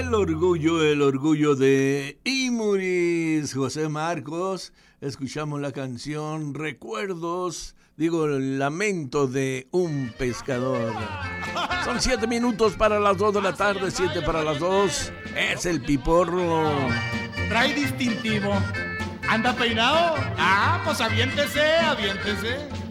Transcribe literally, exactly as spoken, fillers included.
El orgullo, el orgullo de Imuris, José Marcos. Escuchamos la canción Recuerdos, digo, el lamento de un pescador. Son siete minutos para las dos de la tarde, siete para las dos. Es el Piporro. Trae distintivo. ¿Anda peinado? Ah, pues aviéntese, aviéntese.